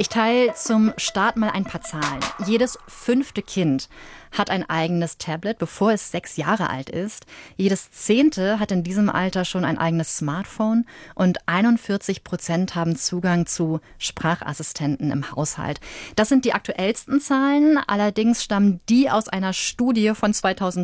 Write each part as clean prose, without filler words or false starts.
Ich teile zum Start mal ein paar Zahlen. Jedes 5. Kind hat ein eigenes Tablet, bevor es 6 Jahre alt ist. Jedes 10. hat in diesem Alter schon ein eigenes Smartphone und 41% haben Zugang zu Sprachassistenten im Haushalt. Das sind die aktuellsten Zahlen, allerdings stammen die aus einer Studie von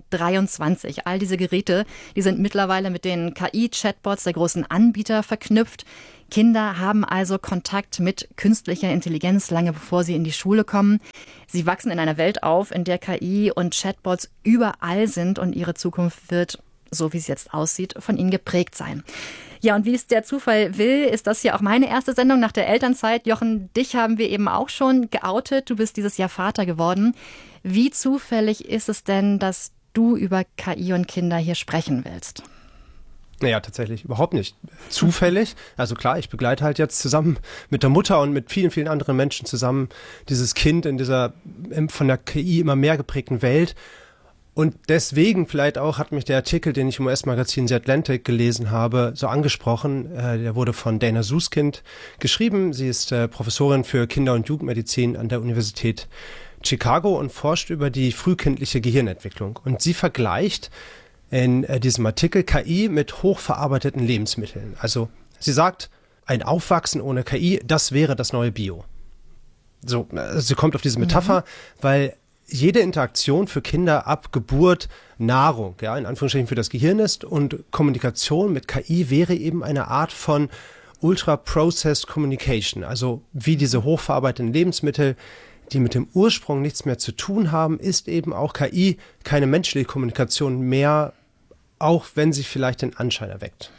2023. All diese Geräte, die sind mittlerweile mit den KI-Chatbots der großen Anbieter verknüpft. Kinder haben also Kontakt mit künstlicher Intelligenz lange bevor sie in die Schule kommen. Sie wachsen in einer Welt auf, in der KI und Chatbots überall sind und ihre Zukunft wird, so wie es jetzt aussieht, von ihnen geprägt sein. Ja, und wie es der Zufall will, ist das hier auch meine erste Sendung nach der Elternzeit. Jochen, dich haben wir eben auch schon geoutet. Du bist dieses Jahr Vater geworden. Wie zufällig ist es denn, dass du über KI und Kinder hier sprechen willst? Naja, tatsächlich überhaupt nicht zufällig. Also klar, ich begleite halt jetzt zusammen mit der Mutter und mit vielen, vielen anderen Menschen zusammen dieses Kind in dieser von der KI immer mehr geprägten Welt. Und deswegen vielleicht auch hat mich der Artikel, den ich im US-Magazin The Atlantic gelesen habe, so angesprochen. Der wurde von Dana Suskind geschrieben. Sie ist Professorin für Kinder- und Jugendmedizin an der Universität Chicago und forscht über die frühkindliche Gehirnentwicklung. Und sie vergleicht in diesem Artikel KI mit hochverarbeiteten Lebensmitteln. Also sie sagt, ein Aufwachsen ohne KI, das wäre das neue Bio. So, sie kommt auf diese Metapher, weil jede Interaktion für Kinder ab Geburt Nahrung, ja, in Anführungsstrichen für das Gehirn ist und Kommunikation mit KI wäre eben eine Art von Ultra-Processed Communication, also wie diese hochverarbeiteten Lebensmittel, die mit dem Ursprung nichts mehr zu tun haben, ist eben auch KI keine menschliche Kommunikation mehr, auch wenn sie vielleicht den Anschein erweckt.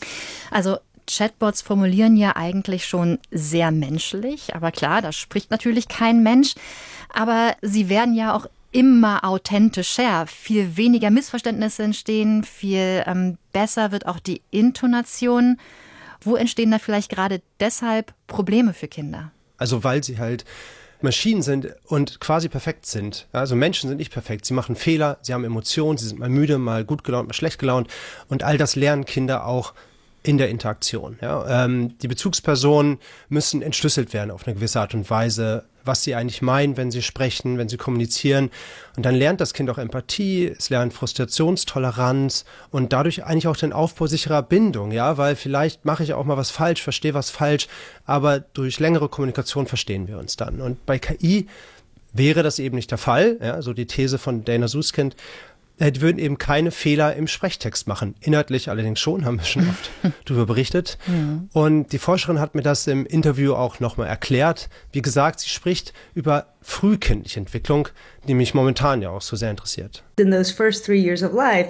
Also Chatbots formulieren ja eigentlich schon sehr menschlich, aber klar, da spricht natürlich kein Mensch, aber sie werden ja auch immer authentischer, viel weniger Missverständnisse entstehen, viel besser wird auch die Intonation. Wo entstehen da vielleicht gerade deshalb Probleme für Kinder? Also weil sie halt Maschinen sind und quasi perfekt sind. Also Menschen sind nicht perfekt. Sie machen Fehler, sie haben Emotionen, sie sind mal müde, mal gut gelaunt, mal schlecht gelaunt. Und all das lernen Kinder auch in der Interaktion. Ja? Die Bezugspersonen müssen entschlüsselt werden auf eine gewisse Art und Weise, was sie eigentlich meinen, wenn sie sprechen, wenn sie kommunizieren. Und dann lernt das Kind auch Empathie, es lernt Frustrationstoleranz und dadurch eigentlich auch den Aufbau sicherer Bindung, ja, weil vielleicht mache ich auch mal was falsch, verstehe was falsch, aber durch längere Kommunikation verstehen wir uns dann. Und bei KI wäre das eben nicht der Fall, ja, so die These von Dana Suskind. Die würden eben keine Fehler im Sprechtext machen. Inhaltlich allerdings schon, haben wir schon oft darüber berichtet. Und die Forscherin hat mir das im Interview auch nochmal erklärt. Wie gesagt, sie spricht über frühkindliche Entwicklung, die mich momentan ja auch so sehr interessiert. In those first 3 years of life,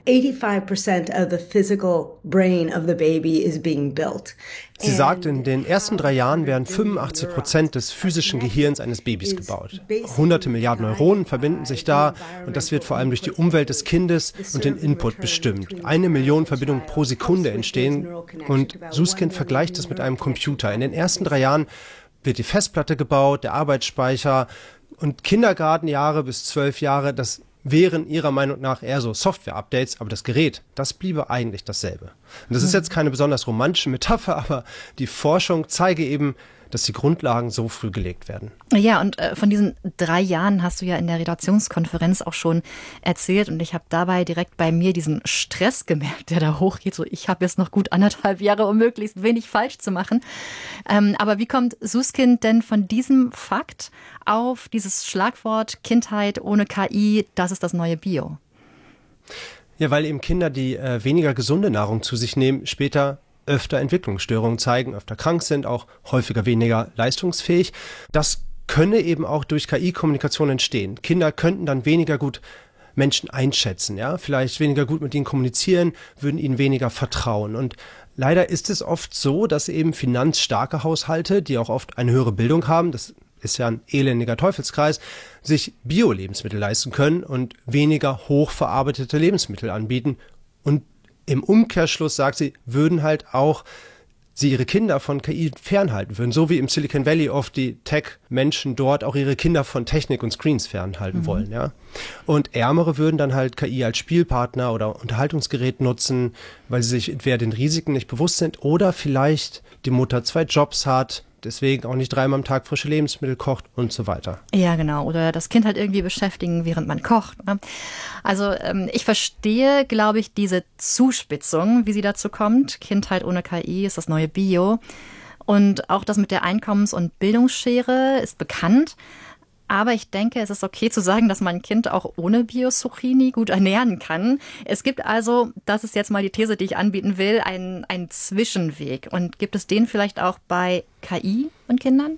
85% of the physical brain of the baby is being built. Sie sagt, in den ersten 3 Jahren werden 85% des physischen Gehirns eines Babys gebaut. Hunderte Milliarden Neuronen verbinden sich da und das wird vor allem durch die Umwelt des Kindes und den Input bestimmt. 1 Million Verbindungen pro Sekunde entstehen und Suskind vergleicht es mit einem Computer. In den ersten 3 Jahren wird die Festplatte gebaut, der Arbeitsspeicher und Kindergartenjahre bis 12 Jahre, das wären ihrer Meinung nach eher so Software-Updates, aber das Gerät, das bliebe eigentlich dasselbe. Und das ist jetzt keine besonders romantische Metapher, aber die Forschung zeige eben, dass die Grundlagen so früh gelegt werden. Ja, und von diesen 3 Jahren hast du ja in der Redaktionskonferenz auch schon erzählt und ich habe dabei direkt bei mir diesen Stress gemerkt, der da hochgeht. So, ich habe jetzt noch gut 1,5 Jahre, um möglichst wenig falsch zu machen. Aber wie kommt Suskind denn von diesem Fakt auf dieses Schlagwort Kindheit ohne KI, das ist das neue Bio? Ja, weil eben Kinder, die weniger gesunde Nahrung zu sich nehmen, später öfter Entwicklungsstörungen zeigen, öfter krank sind, auch häufiger weniger leistungsfähig. Das könne eben auch durch KI-Kommunikation entstehen. Kinder könnten dann weniger gut Menschen einschätzen, ja, vielleicht weniger gut mit ihnen kommunizieren, würden ihnen weniger vertrauen. Und leider ist es oft so, dass eben finanzstarke Haushalte, die auch oft eine höhere Bildung haben, das ist ja ein elendiger Teufelskreis, sich Bio-Lebensmittel leisten können und weniger hochverarbeitete Lebensmittel anbieten. Und im Umkehrschluss, sagt sie, würden halt auch sie ihre Kinder von KI fernhalten würden, so wie im Silicon Valley oft die Tech-Menschen dort auch ihre Kinder von Technik und Screens fernhalten wollen. Ja. Und Ärmere würden dann halt KI als Spielpartner oder Unterhaltungsgerät nutzen, weil sie sich entweder den Risiken nicht bewusst sind oder vielleicht die Mutter 2 Jobs hat deswegen auch nicht 3-mal am Tag frische Lebensmittel kocht und so weiter. Ja, genau. Oder das Kind halt irgendwie beschäftigen, während man kocht. Ne? Also ich verstehe, glaube ich, diese Zuspitzung, wie sie dazu kommt. Kindheit ohne KI ist das neue Bio. Und auch das mit der Einkommens- und Bildungsschere ist bekannt. Aber ich denke, es ist okay zu sagen, dass man ein Kind auch ohne Bio-Zucchini gut ernähren kann. Es gibt also, das ist jetzt mal die These, die ich anbieten will, einen Zwischenweg. Und gibt es den vielleicht auch bei KI und Kindern?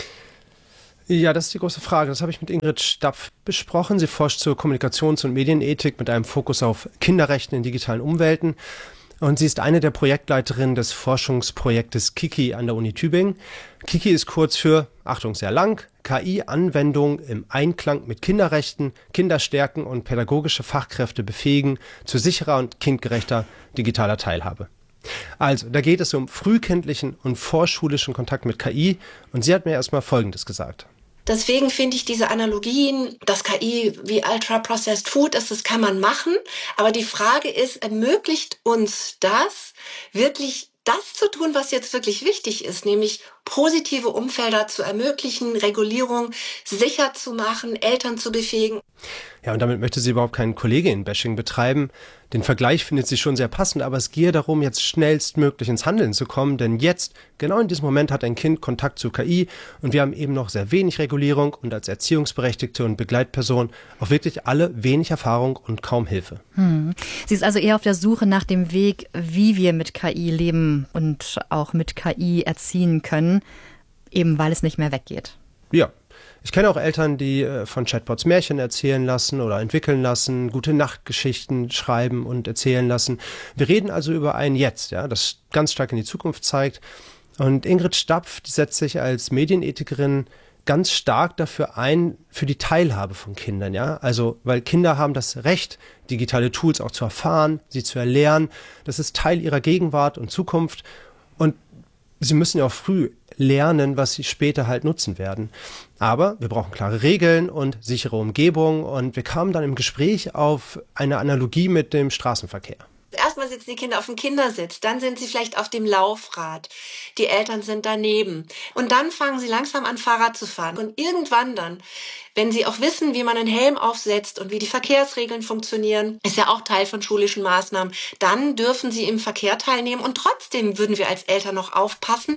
Ja, das ist die große Frage. Das habe ich mit Ingrid Stapf besprochen. Sie forscht zur Kommunikations- und Medienethik mit einem Fokus auf Kinderrechte in digitalen Umwelten. Und sie ist eine der Projektleiterinnen des Forschungsprojektes KIKI an der Uni Tübingen. KIKI ist kurz für, Achtung, sehr lang, KI-Anwendung im Einklang mit Kinderrechten, Kinderstärken und pädagogische Fachkräfte befähigen zu sicherer und kindgerechter digitaler Teilhabe. Also, da geht es um frühkindlichen und vorschulischen Kontakt mit KI. Und sie hat mir erstmal Folgendes gesagt. Deswegen finde ich diese Analogien, dass KI wie Ultra-Processed Food ist, das kann man machen. Aber die Frage ist, ermöglicht uns das wirklich das zu tun, was jetzt wirklich wichtig ist, nämlich positive Umfelder zu ermöglichen, Regulierung sicher zu machen, Eltern zu befähigen. Ja, und damit möchte sie überhaupt kein Kolleginnen-Bashing betreiben. Den Vergleich findet sie schon sehr passend, aber es gehe darum, jetzt schnellstmöglich ins Handeln zu kommen, denn jetzt, genau in diesem Moment, hat ein Kind Kontakt zu KI und wir haben eben noch sehr wenig Regulierung und als Erziehungsberechtigte und Begleitperson auch wirklich alle wenig Erfahrung und kaum Hilfe. Sie ist also eher auf der Suche nach dem Weg, wie wir mit KI leben und auch mit KI erziehen können, eben weil es nicht mehr weggeht. Ja. Ich kenne auch Eltern, die von Chatbots Märchen erzählen lassen oder entwickeln lassen, gute Nachtgeschichten schreiben und erzählen lassen. Wir reden also über ein Jetzt, ja, das ganz stark in die Zukunft zeigt. Und Ingrid Stapf, die setzt sich als Medienethikerin ganz stark dafür ein, für die Teilhabe von Kindern, ja. Also, weil Kinder haben das Recht, digitale Tools auch zu erfahren, sie zu erlernen. Das ist Teil ihrer Gegenwart und Zukunft. Und sie müssen ja auch früh lernen, was sie später halt nutzen werden. Aber wir brauchen klare Regeln und sichere Umgebung. Und wir kamen dann im Gespräch auf eine Analogie mit dem Straßenverkehr. Erstmal sitzen die Kinder auf dem Kindersitz, dann sind sie vielleicht auf dem Laufrad, die Eltern sind daneben und dann fangen sie langsam an, Fahrrad zu fahren. Und irgendwann dann, wenn sie auch wissen, wie man einen Helm aufsetzt und wie die Verkehrsregeln funktionieren, ist ja auch Teil von schulischen Maßnahmen, dann dürfen sie im Verkehr teilnehmen und trotzdem würden wir als Eltern noch aufpassen.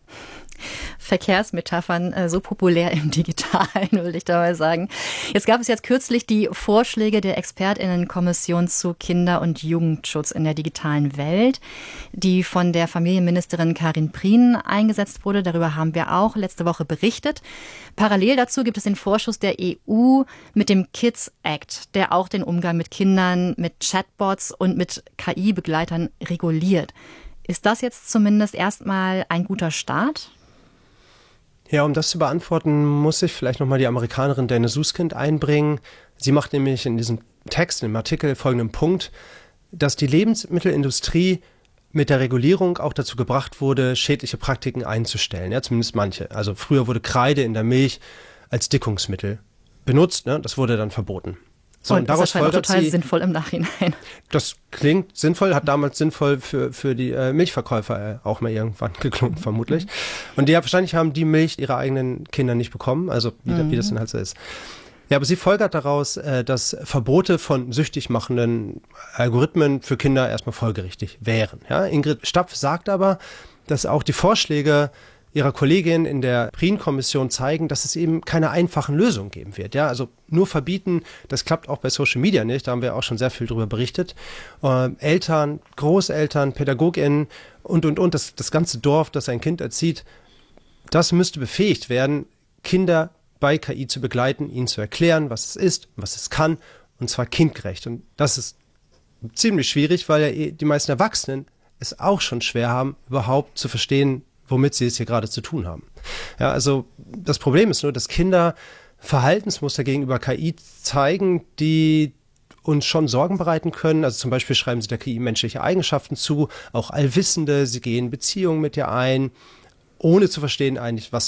Verkehrsmetaphern so populär im Digitalen, würde ich da mal sagen. Jetzt gab es kürzlich die Vorschläge der ExpertInnenkommission zu Kinder- und Jugendschutz in der digitalen Welt, die von der Familienministerin Karin Prien eingesetzt wurde. Darüber haben wir auch letzte Woche berichtet. Parallel dazu gibt es den Vorschuss der EU mit dem Kids Act, der auch den Umgang mit Kindern, mit Chatbots und mit KI-Begleitern reguliert. Ist das jetzt zumindest erstmal ein guter Start? Ja, um das zu beantworten, muss ich vielleicht nochmal die Amerikanerin Dana Suskind einbringen. Sie macht nämlich in diesem Text, im Artikel folgenden Punkt, dass die Lebensmittelindustrie mit der Regulierung auch dazu gebracht wurde, schädliche Praktiken einzustellen, ja, zumindest manche. Also früher wurde Kreide in der Milch als Dickungsmittel benutzt, ne? Das wurde dann verboten. So, und daraus das ist total sie, sinnvoll im Nachhinein. Das klingt sinnvoll, hat damals sinnvoll für die Milchverkäufer auch mal irgendwann geklungen, vermutlich. Und wahrscheinlich haben die Milch ihre eigenen Kinder nicht bekommen, also wie das dann halt so ist. Ja, aber sie folgert daraus, dass Verbote von süchtig machenden Algorithmen für Kinder erstmal folgerichtig wären. Ja? Ingrid Stapf sagt aber, dass auch die Vorschläge ihrer Kollegin in der Prien-Kommission zeigen, dass es eben keine einfachen Lösungen geben wird. Ja, also nur verbieten, das klappt auch bei Social Media nicht, da haben wir auch schon sehr viel drüber berichtet. Eltern, Großeltern, PädagogInnen und das ganze Dorf, das ein Kind erzieht, das müsste befähigt werden, Kinder bei KI zu begleiten, ihnen zu erklären, was es ist, was es kann, und zwar kindgerecht. Und das ist ziemlich schwierig, weil ja die meisten Erwachsenen es auch schon schwer haben, überhaupt zu verstehen, womit sie es hier gerade zu tun haben. Ja, also das Problem ist nur, dass Kinder Verhaltensmuster gegenüber KI zeigen, die uns schon Sorgen bereiten können. Also zum Beispiel schreiben sie der KI menschliche Eigenschaften zu, auch Allwissende, sie gehen Beziehungen mit ihr ein, ohne zu verstehen eigentlich, was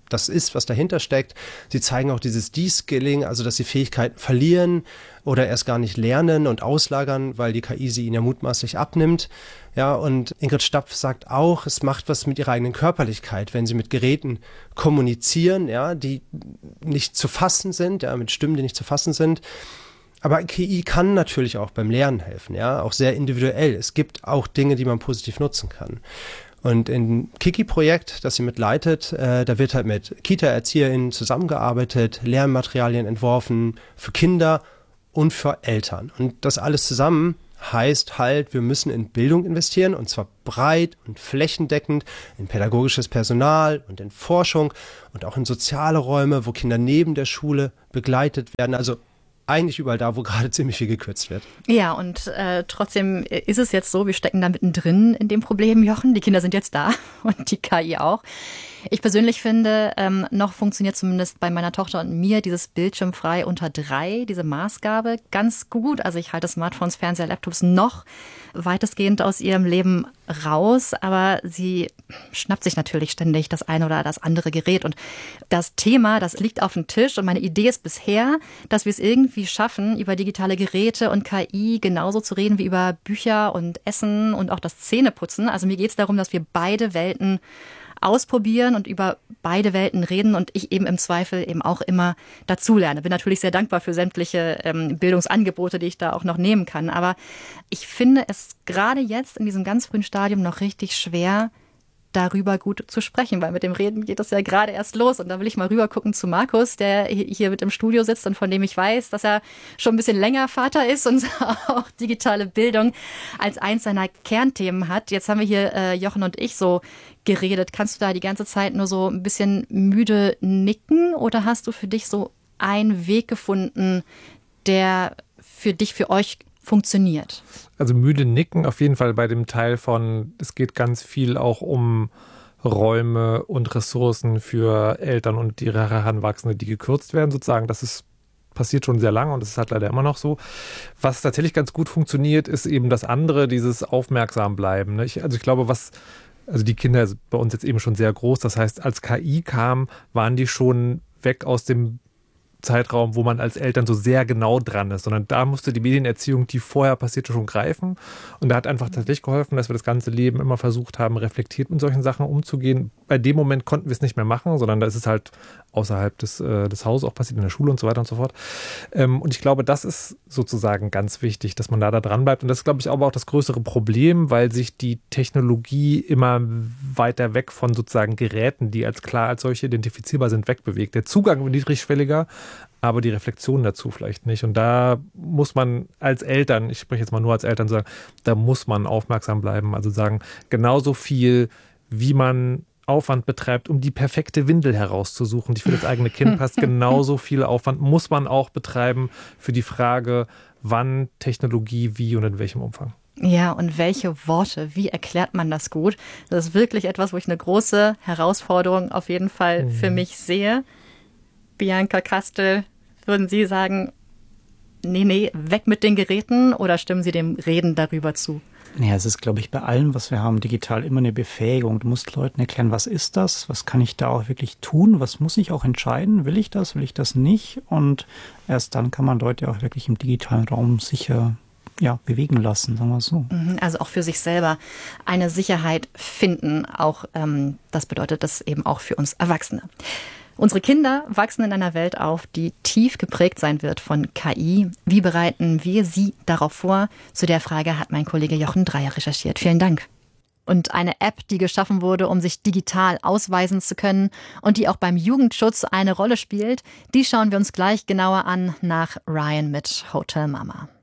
das ist, was dahinter steckt. Sie zeigen auch dieses De-Skilling, also dass sie Fähigkeiten verlieren oder erst gar nicht lernen und auslagern, weil die KI sie ihnen ja mutmaßlich abnimmt. Ja, und Ingrid Stapf sagt auch, es macht was mit ihrer eigenen Körperlichkeit, wenn sie mit Geräten kommunizieren, ja, die nicht zu fassen sind, ja, mit Stimmen, die nicht zu fassen sind. Aber KI kann natürlich auch beim Lernen helfen, ja, auch sehr individuell. Es gibt auch Dinge, die man positiv nutzen kann. Und im Kiki-Projekt, das sie mitleitet, da wird halt mit Kita-ErzieherInnen zusammengearbeitet, Lernmaterialien entworfen für Kinder und für Eltern. Und das alles zusammen heißt halt, wir müssen in Bildung investieren, und zwar breit und flächendeckend in pädagogisches Personal und in Forschung und auch in soziale Räume, wo Kinder neben der Schule begleitet werden. Also eigentlich überall da, wo gerade ziemlich viel gekürzt wird. Ja, und trotzdem ist es jetzt so, wir stecken da mittendrin in dem Problem, Jochen. Die Kinder sind jetzt da und die KI auch. Ich persönlich finde, noch funktioniert zumindest bei meiner Tochter und mir dieses bildschirmfrei unter 3, diese Maßgabe, ganz gut. Also ich halte Smartphones, Fernseher, Laptops noch weitestgehend aus ihrem Leben raus, aber sie schnappt sich natürlich ständig das eine oder das andere Gerät. Und das Thema, das liegt auf dem Tisch, und meine Idee ist bisher, dass wir es irgendwie schaffen, über digitale Geräte und KI genauso zu reden wie über Bücher und Essen und auch das Zähneputzen. Also mir geht es darum, dass wir beide Welten ausprobieren und über beide Welten reden und ich eben im Zweifel eben auch immer dazulerne. Bin natürlich sehr dankbar für sämtliche Bildungsangebote, die ich da auch noch nehmen kann. Aber ich finde es gerade jetzt in diesem ganz frühen Stadium noch richtig schwer, darüber gut zu sprechen, weil mit dem Reden geht es ja gerade erst los. Und da will ich mal rüber gucken zu Markus, der hier mit im Studio sitzt und von dem ich weiß, dass er schon ein bisschen länger Vater ist und auch digitale Bildung als eins seiner Kernthemen hat. Jetzt haben wir hier Jochen und ich so geredet. Kannst du da die ganze Zeit nur so ein bisschen müde nicken oder hast du für dich so einen Weg gefunden, der für dich, für euch funktioniert? Also müde nicken auf jeden Fall bei dem Teil von, es geht ganz viel auch um Räume und Ressourcen für Eltern und ihre Heranwachsende, die gekürzt werden sozusagen. Das ist passiert schon sehr lange und das ist halt leider immer noch so. Was tatsächlich ganz gut funktioniert, ist eben das andere, dieses aufmerksam bleiben. Ich glaube, also die Kinder sind bei uns jetzt eben schon sehr groß. Das heißt, als KI kam, waren die schon weg aus dem Zeitraum, wo man als Eltern so sehr genau dran ist, sondern da musste die Medienerziehung, die vorher passierte, schon greifen. Und da hat einfach tatsächlich geholfen, dass wir das ganze Leben immer versucht haben, reflektiert mit solchen Sachen umzugehen. Bei dem Moment konnten wir es nicht mehr machen, sondern da ist es halt außerhalb des Hauses auch passiert, in der Schule und so weiter und so fort. Und ich glaube, das ist sozusagen ganz wichtig, dass man da dran bleibt. Und das ist, glaube ich, aber auch das größere Problem, weil sich die Technologie immer weiter weg von sozusagen Geräten, die als solche identifizierbar sind, wegbewegt. Der Zugang wird niedrigschwelliger, aber die Reflexion dazu vielleicht nicht. Und da muss man als Eltern, ich spreche jetzt mal nur als Eltern, sagen, da muss man aufmerksam bleiben. Also sagen, genauso viel, wie man Aufwand betreibt, um die perfekte Windel herauszusuchen, die für das eigene Kind passt, genauso viel Aufwand muss man auch betreiben für die Frage, wann, Technologie, wie und in welchem Umfang. Ja, und welche Worte, wie erklärt man das gut? Das ist wirklich etwas, wo ich eine große Herausforderung auf jeden Fall für mich sehe. Bianca Kastel, würden Sie sagen, nee, weg mit den Geräten, oder stimmen Sie dem Reden darüber zu? Ja, es ist, glaube ich, bei allem, was wir haben, digital immer eine Befähigung. Du musst Leuten erklären, was ist das? Was kann ich da auch wirklich tun? Was muss ich auch entscheiden? Will ich das nicht? Und erst dann kann man Leute auch wirklich im digitalen Raum sicher bewegen lassen, sagen wir es so. Also auch für sich selber eine Sicherheit finden. Auch das bedeutet das eben auch für uns Erwachsene. Unsere Kinder wachsen in einer Welt auf, die tief geprägt sein wird von KI. Wie bereiten wir sie darauf vor? Zu der Frage hat mein Kollege Jochen Dreier recherchiert. Vielen Dank. Und eine App, die geschaffen wurde, um sich digital ausweisen zu können und die auch beim Jugendschutz eine Rolle spielt, die schauen wir uns gleich genauer an nach Ryan mit Hotel Mama.